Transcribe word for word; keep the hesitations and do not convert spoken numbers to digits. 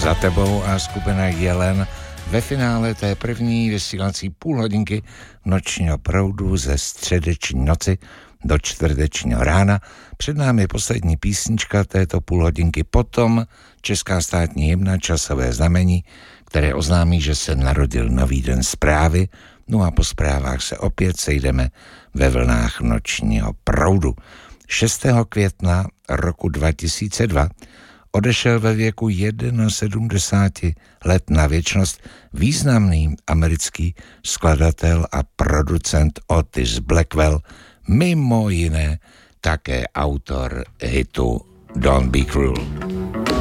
Za tebou a skupina Jelen ve finále té první vysílací půlhodinky nočního proudu ze středeční noci do čtvrtečního rána. Před námi poslední písnička této půlhodinky, potom česká státní hymna Časové znamení, které oznámí, že se narodil nový den zprávy, no a po zprávách se opět sejdeme ve vlnách nočního proudu. šestého května roku dva tisíce dva odešel ve věku sedmdesáti jednoho let na věčnost významný americký skladatel a producent Otis Blackwell, mimo jiné také autor hitu Don't Be Cruel.